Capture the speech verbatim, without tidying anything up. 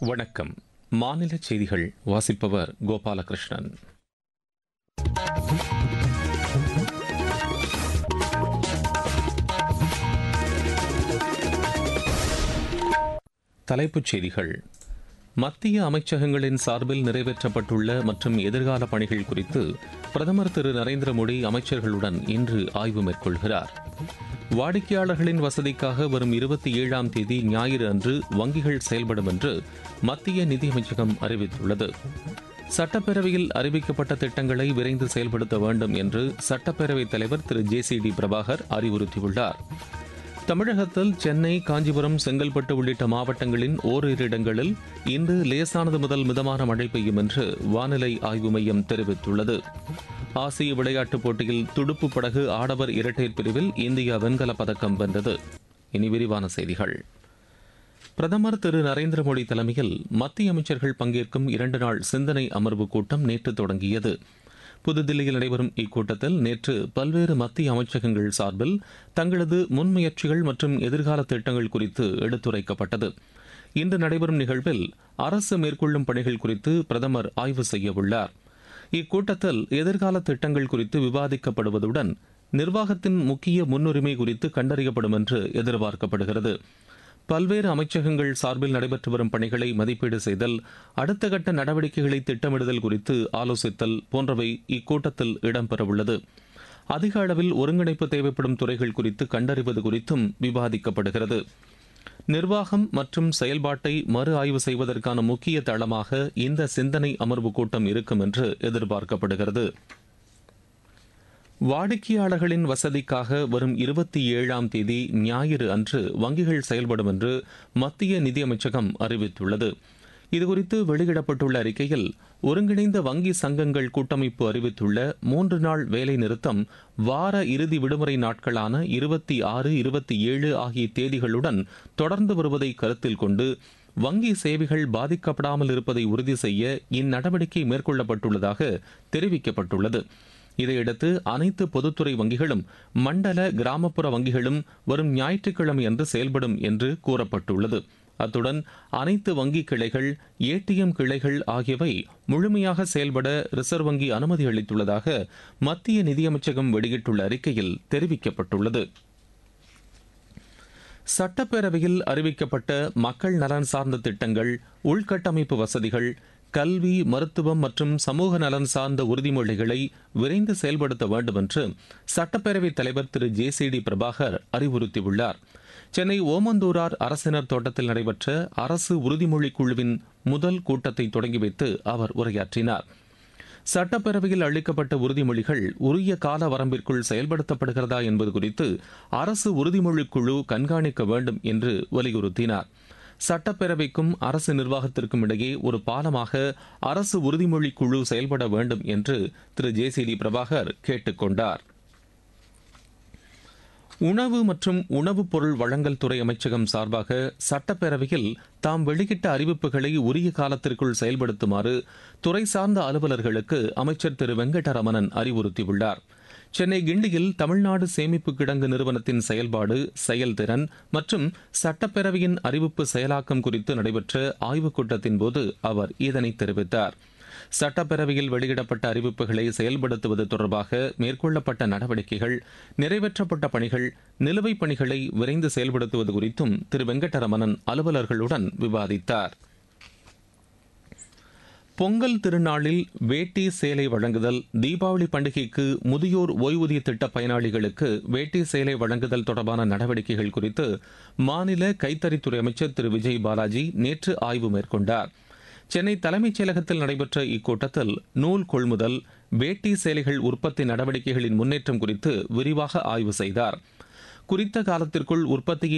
வணக்கம். மாநில செய்திகள் வாசிப்பவர் கோபாலகிருஷ்ணன். தலைப்புச் செய்திகள். மத்திய அமைச்சகங்களின் சார்பில் நிறைவேற்றப்பட்டுள்ள மற்றும் எதிர்கால பணிகள் குறித்து பிரதமர் திரு நரேந்திர மோடி அமைச்சர்களுடன் இன்று ஆய்வு மேற்கொள்கிறார். வாடிக்கையாளர்களின் வசதிக்காக வரும் இருபத்தி ஏழாம் தேதி ஞாயிறு அன்று வங்கிகள் செயல்படும் என்று மத்திய நிதியமைச்சகம் அறிவித்துள்ளது. சட்டப்பேரவையில் அறிவிக்கப்பட்ட திட்டங்களை விரைந்து செயல்படுத்த வேண்டும் என்று சட்டப்பேரவைத் தலைவர் திரு ஜே சி டி பிரபாகர் அறிவுறுத்தியுள்ளார். தமிழகத்தில் சென்னை, காஞ்சிபுரம், செங்கல்பட்டு உள்ளிட்ட மாவட்டங்களின் ஓரிரு இடங்களில் இன்று லேசானது முதல் மிதமான மழை பெய்யும் என்று வானிலை ஆய்வு மையம் தெரிவித்துள்ளது. ஆசிய விளையாட்டுப் போட்டியில் துடுப்பு படகு ஆடவர் இரட்டையர் பிரிவில் இந்தியா வெண்கலப் பதக்கம் வென்றது. இனி விரிவான செய்திகள். பிரதமர் திரு நரேந்திர மோடி தலைமையில் மத்திய அமைச்சர்கள் பங்கேற்கும் இரண்டு நாள் சிந்தனை அமர்வு கூட்டம் நேற்று தொடங்கியது. புதுதில்லியில் நடைபெறும் இக்கூட்டத்தில் நேற்று பல்வேறு மத்திய அமைச்சகங்கள் சார்பில் தங்களது முன்முயற்சிகள் மற்றும் எதிர்கால திட்டங்கள் குறித்து எடுத்துரைக்கப்பட்டது. இன்று நடைபெறும் நிகழ்வில் அரசு மேற்கொள்ளும் பணிகள் குறித்து பிரதமர் ஆய்வு செய்ய உள்ளார். இக்கூட்டத்தில் எதிர்கால திட்டங்கள் குறித்து விவாதிக்கப்படுவதுடன் நிர்வாகத்தின் முக்கிய முன்னுரிமை குறித்து கண்டறியப்படும் என்று எதிர்பார்க்கப்படுகிறது. பல்வேறு அமைச்சகங்கள் சார்பில் நடைபெற்று வரும் பணிகளை மதிப்பீடு செய்தல், அடுத்த கட்ட நடவடிக்கைகளை திட்டமிடுதல் குறித்து ஆலோசித்தல் போன்றவை இக்கூட்டத்தில் இடம்பெறவுள்ளது. அதிக அளவில் ஒருங்கிணைப்பு தேவைப்படும் துறைகள் குறித்து கண்டறிவது குறித்தும் விவாதிக்கப்படுகிறது. நிர்வாகம் மற்றும் செயல்பாட்டை மறு ஆய்வு செய்வதற்கான முக்கிய தளமாக இந்த சிந்தனை அமர்வு கூட்டம் இருக்கும் என்று எதிர்பார்க்கப்படுகிறது. வாடிக்கையாளர்களின் வசதிக்காக வரும் இருபத்தி ஏழாம் தேதி ஞாயிறு அன்று வங்கிகள் செயல்படும் என்று மத்திய நிதியமைச்சகம் அறிவித்துள்ளது. இதுகுறித்து வெளியிடப்பட்டுள்ள அறிக்கையில், ஒருங்கிணைந்த வங்கி சங்கங்கள் கூட்டமைப்பு அறிவித்துள்ள மூன்று நாள் வேலை நிறுத்தம் வார இறுதி விடுமுறை நாட்களான இருபத்தி ஆறு இருபத்தி ஏழு ஆகிய தேதிகளுடன் தொடர்ந்து வருவதை கருத்தில் கொண்டு வங்கி சேவைகள் பாதிக்கப்படாமல் இருப்பதை உறுதி செய்ய இந்நடவடிக்கை மேற்கொள்ளப்பட்டுள்ளதாக தெரிவிக்கப்பட்டுள்ளது. இதையடுத்து அனைத்து பொதுத்துறை வங்கிகளும் மண்டல கிராமப்புற வங்கிகளும் வரும் ஞாயிற்றுக்கிழமை அன்று செயல்படும் என்று கூறப்பட்டுள்ளது. அத்துடன் அனைத்து வங்கி கிளைகள், ஏ டி எம் கிளைகள் ஆகியவை முழுமையாக செயல்பட ரிசர்வ் வங்கி அனுமதி அளித்துள்ளதாக மத்திய நிதியமைச்சகம் வெளியிட்டுள்ள அறிக்கையில் தெரிவிக்கப்பட்டுள்ளது. சட்டப்பேரவையில் அறிவிக்கப்பட்ட மக்கள் நலன் சார்ந்த திட்டங்கள், உள்கட்டமைப்பு வசதிகள், கல்வி, மருத்துவம் மற்றும் சமூக நலன் சார்ந்த உறுதிமொழிகளை விரைந்து செயல்படுத்த வேண்டும் என்று சட்டப்பேரவைத் தலைவர் திரு ஜே சி டி பிரபாகர் அறிவுறுத்தியுள்ளார். சென்னை ஓமந்தூரார் அரசினர் தோட்டத்தில் நடைபெற்ற அரசு உறுதிமொழி குழுவின் முதல் கூட்டத்தை தொடங்கி வைத்து அவர் உரையாற்றினார். சட்டப்பேரவையில் அளிக்கப்பட்ட உறுதிமொழிகள் உரிய கால வரம்பிற்குள் செயல்படுத்தப்படுகிறதா என்பது குறித்து அரசு உறுதிமொழி குழு கண்காணிக்க வேண்டும் என்று வலியுறுத்தினார். சட்டப்பேரவைக்கும் அரசு நிர்வாகத்திற்கும் இடையே ஒரு பாலமாக அரசு உறுதிமொழி குழு செயல்பட வேண்டும் என்று திரு ஜே சி டி பிரபாகர் கேட்டுக் கொண்டார். உணவு மற்றும் உணவுப் பொருள் வழங்கல் துறை அமைச்சகம் சார்பாக சட்டப்பேரவையில் தாம் வெளியிட்ட அறிவிப்புகளை உரிய காலத்திற்குள் செயல்படுத்துமாறு துறை சார்ந்த அலுவலர்களுக்கு அமைச்சர் திரு வெங்கடரமணன் அறிவுறுத்தியுள்ளார். சென்னை கிண்டியில் தமிழ்நாடு சேமிப்பு கிடங்கு நிறுவனத்தின் செயல்பாடு, செயல்திறன் மற்றும் சட்டப்பேரவையின் அறிவிப்பு செயலாக்கம் குறித்து நடைபெற்ற ஆய்வுக் கூட்டத்தின் போது அவர் இதனை தெரிவித்தார். சட்டப்பேரவையில் வெளியிடப்பட்ட அறிவிப்புகளை செயல்படுத்துவது தொடர்பாக மேற்கொள்ளப்பட்ட நடவடிக்கைகள், நிறைவேற்றப்பட்ட பணிகள், நிலுவைப் பணிகளை விரைந்து செயல்படுத்துவது குறித்தும் திரு வெங்கடரமணன் அலுவலர்களுடன் விவாதித்தார். பொங்கல் திருநாளில் வேட்டி சேலை வழங்குதல், தீபாவளி பண்டிகைக்கு முதியோர் ஓய்வூதிய திட்ட பயனாளிகளுக்கு வேட்டி சேலை வழங்குதல் தொடர்பான நடவடிக்கைகள் குறித்து மாநில கைத்தறித்துறை அமைச்சர் திரு விஜய் பாலாஜி நேற்று ஆய்வு மேற்கொண்டார். சென்னை தலைமைச் செயலகத்தில் நடைபெற்ற இக்கூட்டத்தில் நூல் கொள்முதல், வேட்டி சேலைகள் உற்பத்தி நடவடிக்கைகளின் முன்னேற்றம் குறித்து விரிவாக ஆய்வு செய்தார். குறித்த காலத்திற்குள் உற்பத்தியை